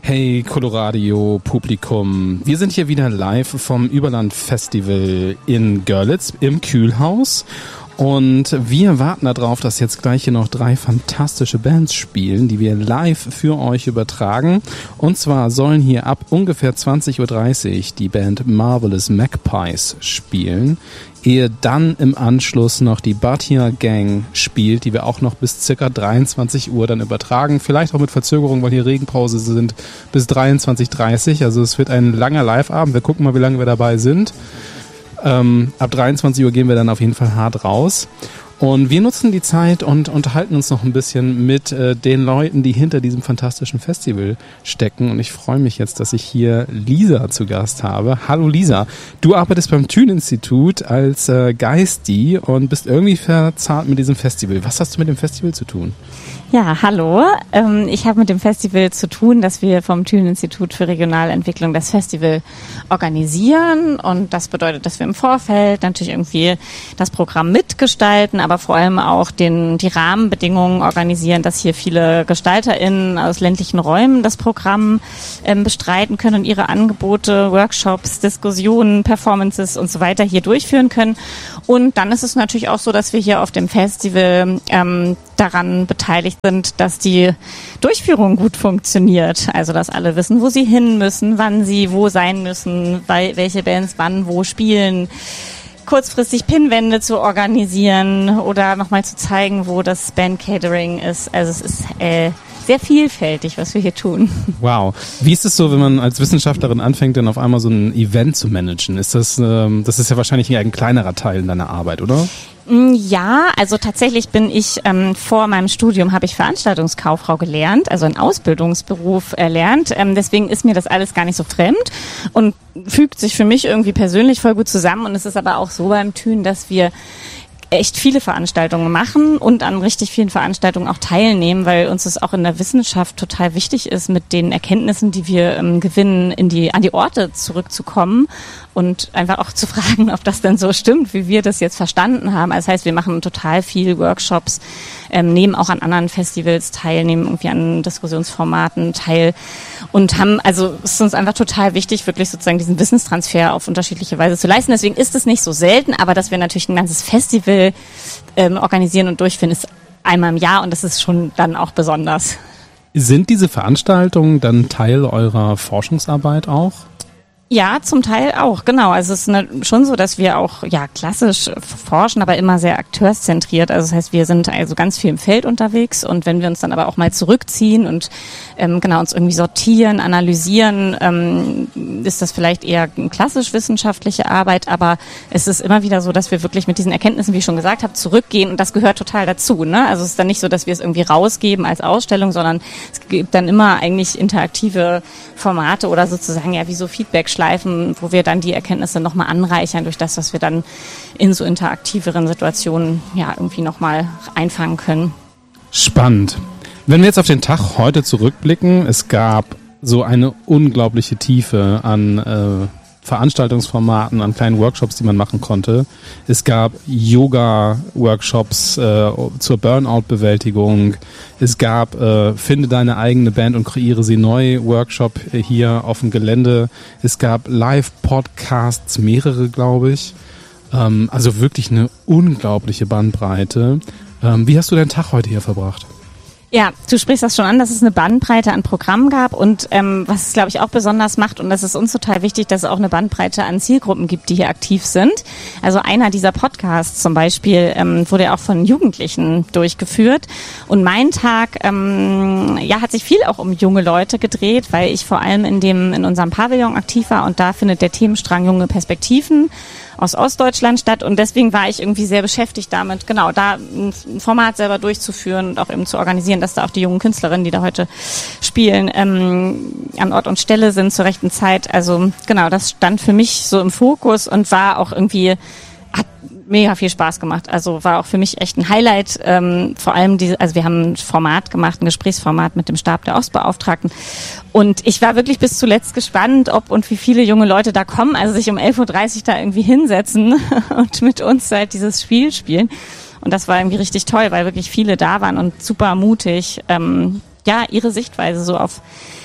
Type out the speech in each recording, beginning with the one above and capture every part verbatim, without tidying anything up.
Hey Coloradio Publikum, wir sind hier wieder live vom Überland Festival in Görlitz im Kühlhaus und wir warten darauf, dass jetzt gleich hier noch drei fantastische Bands spielen, die wir live für euch übertragen. Und zwar sollen hier ab ungefähr zwanzig Uhr dreißig die Band Marvelous Magpies spielen, ehe dann im Anschluss noch die Bhatia Gang spielt, die wir auch noch bis circa dreiundzwanzig Uhr dann übertragen. Vielleicht auch mit Verzögerung, weil hier Regenpause sind, bis dreiundzwanzig Uhr dreißig. Also es wird ein langer Live-Abend. Wir gucken mal, wie lange wir dabei sind. Ähm, ab dreiundzwanzig Uhr gehen wir dann auf jeden Fall hart raus. Und wir nutzen die Zeit und unterhalten uns noch ein bisschen mit äh, den Leuten, die hinter diesem fantastischen Festival stecken. Und ich freue mich jetzt, dass ich hier Lisa zu Gast habe. Hallo Lisa, du arbeitest beim Thünen-Institut als äh, Geisty und bist irgendwie verzahnt mit diesem Festival. Was hast du mit dem Festival zu tun? Ja, hallo. Ähm, ich habe mit dem Festival zu tun, dass wir vom Thünen-Institut für Regionalentwicklung das Festival organisieren. Und das bedeutet, dass wir im Vorfeld natürlich irgendwie das Programm mitgestalten, aber vor allem auch den, die Rahmenbedingungen organisieren, dass hier viele GestalterInnen aus ländlichen Räumen das Programm ähm, bestreiten können und ihre Angebote, Workshops, Diskussionen, Performances und so weiter hier durchführen können. Und dann ist es natürlich auch so, dass wir hier auf dem Festival ähm, daran beteiligt sind, dass die Durchführung gut funktioniert. Also, dass alle wissen, wo sie hin müssen, wann sie wo sein müssen, weil, welche Bands wann wo spielen. Kurzfristig Pinwände zu organisieren oder nochmal zu zeigen, wo das Band-Catering ist. Also es ist äh, sehr vielfältig, was wir hier tun. Wow. Wie ist es so, wenn man als Wissenschaftlerin anfängt, dann auf einmal so ein Event zu managen? Ist das, ähm, das ist ja wahrscheinlich ein kleinerer Teil in deiner Arbeit, oder? Ja, also tatsächlich bin ich ähm, vor meinem Studium habe ich Veranstaltungskauffrau gelernt, also einen Ausbildungsberuf erlernt. Ähm, deswegen ist mir das alles gar nicht so fremd und fügt sich für mich irgendwie persönlich voll gut zusammen. Und es ist aber auch so beim Thün, dass wir echt viele Veranstaltungen machen und an richtig vielen Veranstaltungen auch teilnehmen, weil uns das auch in der Wissenschaft total wichtig ist, mit den Erkenntnissen, die wir ähm, gewinnen, in die an die Orte zurückzukommen und einfach auch zu fragen, ob das denn so stimmt, wie wir das jetzt verstanden haben. Also das heißt, wir machen total viel Workshops, ähm, nehmen auch an anderen Festivals teil, nehmen irgendwie an Diskussionsformaten teil und haben, also es ist uns einfach total wichtig, wirklich sozusagen diesen Wissenstransfer auf unterschiedliche Weise zu leisten. Deswegen ist es nicht so selten, aber dass wir natürlich ein ganzes Festival ähm, organisieren und durchführen, ist einmal im Jahr und das ist schon dann auch besonders. Sind diese Veranstaltungen dann Teil eurer Forschungsarbeit auch? Ja, zum Teil auch, genau. Also es ist ne, schon so, dass wir auch ja klassisch forschen, aber immer sehr akteurszentriert. Also das heißt, wir sind also ganz viel im Feld unterwegs und wenn wir uns dann aber auch mal zurückziehen und ähm, genau uns irgendwie sortieren, analysieren, ähm, ist das vielleicht eher eine klassisch wissenschaftliche Arbeit, aber es ist immer wieder so, dass wir wirklich mit diesen Erkenntnissen, wie ich schon gesagt habe, zurückgehen und das gehört total dazu. Ne? Also es ist dann nicht so, dass wir es irgendwie rausgeben als Ausstellung, sondern es gibt dann immer eigentlich interaktive Formate oder sozusagen ja wie so Feedback Schleifen, wo wir dann die Erkenntnisse nochmal anreichern durch das, was wir dann in so interaktiveren Situationen ja irgendwie nochmal einfangen können. Spannend. Wenn wir jetzt auf den Tag heute zurückblicken, es gab so eine unglaubliche Tiefe an äh, Veranstaltungsformaten, an kleinen Workshops, die man machen konnte. Es gab Yoga-Workshops äh, zur Burnout-Bewältigung. Es gab äh, Finde deine eigene Band und kreiere sie neu Workshop hier auf dem Gelände. Es gab Live-Podcasts, mehrere, glaube ich. Ähm, also wirklich eine unglaubliche Bandbreite. Ähm, wie hast du deinen Tag heute hier verbracht? Ja, du sprichst das schon an, dass es eine Bandbreite an Programmen gab und ähm, was es, glaube ich, auch besonders macht und das ist uns total wichtig, dass es auch eine Bandbreite an Zielgruppen gibt, die hier aktiv sind. Also einer dieser Podcasts zum Beispiel ähm, wurde auch von Jugendlichen durchgeführt und mein Tag ähm, ja hat sich viel auch um junge Leute gedreht, weil ich vor allem in dem in unserem Pavillon aktiv war und da findet der Themenstrang junge Perspektiven aus Ostdeutschland statt und deswegen war ich irgendwie sehr beschäftigt damit, genau, da ein Format selber durchzuführen und auch eben zu organisieren, dass da auch die jungen Künstlerinnen, die da heute spielen, ähm, an Ort und Stelle sind zur rechten Zeit. Also genau, das stand für mich so im Fokus und war auch irgendwie, hat mega viel Spaß gemacht. Also war auch für mich echt ein Highlight. Ähm, vor allem diese, also wir haben ein Format gemacht, ein Gesprächsformat mit dem Stab der Ostbeauftragten. Und ich war wirklich bis zuletzt gespannt, ob und wie viele junge Leute da kommen, also sich um elf Uhr dreißig da irgendwie hinsetzen und mit uns halt dieses Spiel spielen. Und das war irgendwie richtig toll, weil wirklich viele da waren und super mutig, ähm, ja, ihre Sichtweise so auf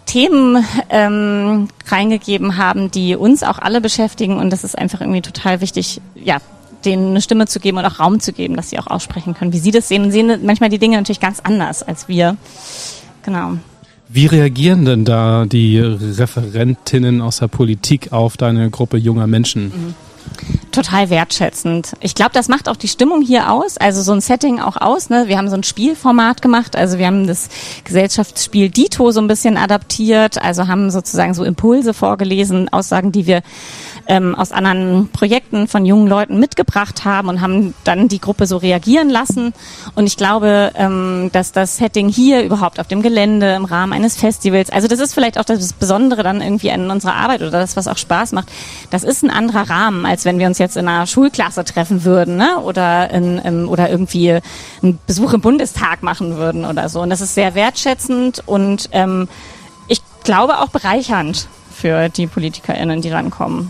Themen ähm, reingegeben haben, die uns auch alle beschäftigen. Und das ist einfach irgendwie total wichtig, ja, denen eine Stimme zu geben und auch Raum zu geben, dass sie auch aussprechen können, wie sie das sehen. Und sehen manchmal die Dinge natürlich ganz anders als wir. Genau. Wie reagieren denn da die Referentinnen aus der Politik auf deine Gruppe junger Menschen? Mhm. Total wertschätzend. Ich glaube, das macht auch die Stimmung hier aus, also so ein Setting auch aus. Ne? Wir haben so ein Spielformat gemacht, also wir haben das Gesellschaftsspiel Dito so ein bisschen adaptiert, also haben sozusagen so Impulse vorgelesen, Aussagen, die wir ähm, aus anderen Projekten von jungen Leuten mitgebracht haben und haben dann die Gruppe so reagieren lassen. Und ich glaube, ähm, dass das Setting hier überhaupt auf dem Gelände im Rahmen eines Festivals, also das ist vielleicht auch das Besondere dann irgendwie an unserer Arbeit oder das, was auch Spaß macht, das ist ein anderer Rahmen, als wenn wir uns jetzt in einer Schulklasse treffen würden, ne? Oder in, in, oder irgendwie einen Besuch im Bundestag machen würden oder so. Und das ist sehr wertschätzend und ähm, ich glaube auch bereichernd für die PolitikerInnen, die rankommen.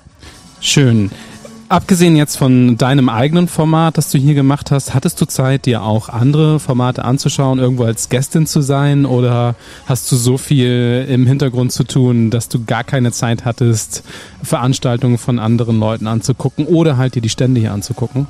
Schön. Abgesehen jetzt von deinem eigenen Format, das du hier gemacht hast, hattest du Zeit, dir auch andere Formate anzuschauen, irgendwo als Gästin zu sein, oder hast du so viel im Hintergrund zu tun, dass du gar keine Zeit hattest, Veranstaltungen von anderen Leuten anzugucken oder halt dir die Stände hier anzugucken?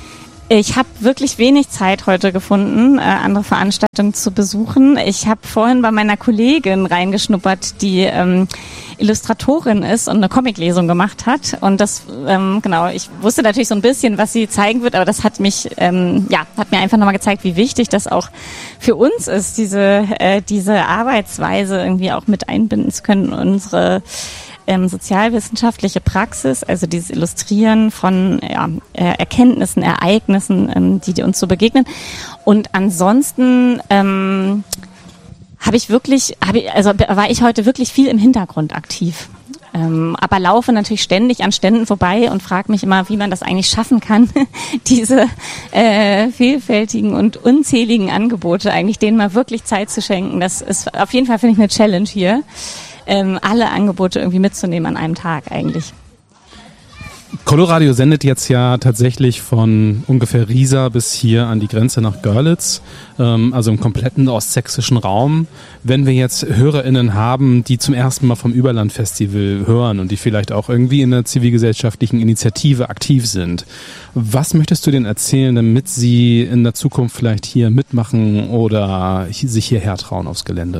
Ich habe wirklich wenig Zeit heute gefunden, äh, andere Veranstaltungen zu besuchen. Ich habe vorhin bei meiner Kollegin reingeschnuppert, die ähm, Illustratorin ist und eine Comiclesung gemacht hat. Und das, ähm, genau, ich wusste natürlich so ein bisschen, was sie zeigen wird, aber das hat mich, ähm, ja, hat mir einfach nochmal gezeigt, wie wichtig das auch für uns ist, diese, äh, diese Arbeitsweise irgendwie auch mit einbinden zu können, unsere Ähm, sozialwissenschaftliche Praxis, also dieses Illustrieren von ja, Erkenntnissen, Ereignissen, ähm, die, die uns so begegnen. Und ansonsten ähm, habe ich wirklich, hab ich, also war ich heute wirklich viel im Hintergrund aktiv. Ähm, aber laufe natürlich ständig an Ständen vorbei und frage mich immer, wie man das eigentlich schaffen kann, diese äh, vielfältigen und unzähligen Angebote eigentlich denen mal wirklich Zeit zu schenken. Das ist auf jeden Fall, finde ich, eine Challenge hier. Ähm, alle Angebote irgendwie mitzunehmen an einem Tag eigentlich. Coloradio sendet jetzt ja tatsächlich von ungefähr Riesa bis hier an die Grenze nach Görlitz, ähm, also im kompletten ostsächsischen Raum. Wenn wir jetzt HörerInnen haben, die zum ersten Mal vom Überland-Festival hören und die vielleicht auch irgendwie in einer zivilgesellschaftlichen Initiative aktiv sind, was möchtest du denen erzählen, damit sie in der Zukunft vielleicht hier mitmachen oder sich hierher trauen aufs Gelände?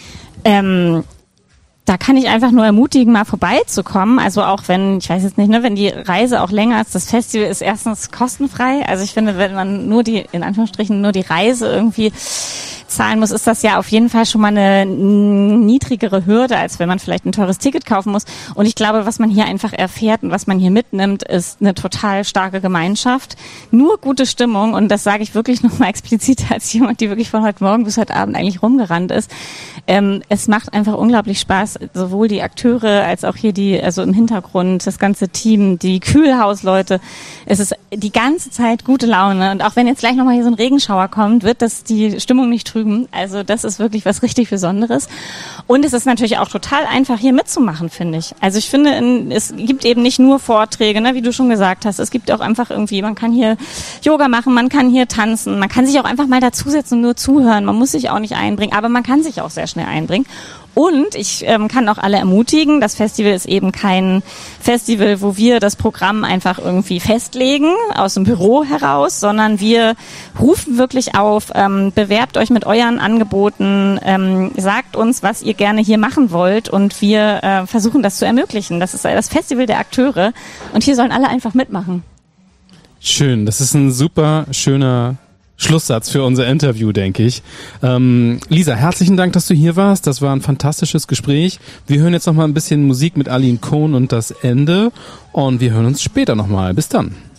Ähm Da kann ich einfach nur ermutigen, mal vorbeizukommen. Also auch wenn, ich weiß jetzt nicht, ne, wenn die Reise auch länger ist, das Festival ist erstens kostenfrei. Also ich finde, wenn man nur die, in Anführungsstrichen, nur die Reise irgendwie zahlen muss, ist das ja auf jeden Fall schon mal eine niedrigere Hürde, als wenn man vielleicht ein teures Ticket kaufen muss. Und ich glaube, was man hier einfach erfährt und was man hier mitnimmt, ist eine total starke Gemeinschaft. Nur gute Stimmung, und das sage ich wirklich nochmal explizit als jemand, die wirklich von heute Morgen bis heute Abend eigentlich rumgerannt ist. Ähm, es macht einfach unglaublich Spaß, sowohl die Akteure als auch hier die, also im Hintergrund, das ganze Team, die Kühlhausleute. Es ist die ganze Zeit gute Laune. Und auch wenn jetzt gleich nochmal hier so ein Regenschauer kommt, wird das die Stimmung nicht trüben. Also das ist wirklich was richtig Besonderes. Und es ist natürlich auch total einfach, hier mitzumachen, finde ich. Also ich finde, es gibt eben nicht nur Vorträge, ne, wie du schon gesagt hast. Es gibt auch einfach irgendwie, man kann hier Yoga machen, man kann hier tanzen, man kann sich auch einfach mal dazusetzen und nur zuhören. Man muss sich auch nicht einbringen, aber man kann sich auch sehr schnell einbringen. Und ich ähm, kann auch alle ermutigen, das Festival ist eben kein Festival, wo wir das Programm einfach irgendwie festlegen, aus dem Büro heraus, sondern wir rufen wirklich auf, ähm, bewerbt euch mit euren Angeboten, ähm, sagt uns, was ihr gerne hier machen wollt, und wir äh, versuchen das zu ermöglichen. Das ist das Festival der Akteure und hier sollen alle einfach mitmachen. Schön, das ist ein super schöner Schlusssatz für unser Interview, denke ich. Ähm, Lisa, herzlichen Dank, dass du hier warst. Das war ein fantastisches Gespräch. Wir hören jetzt noch mal ein bisschen Musik mit Aline Cohn und das Ende. Und wir hören uns später noch mal. Bis dann.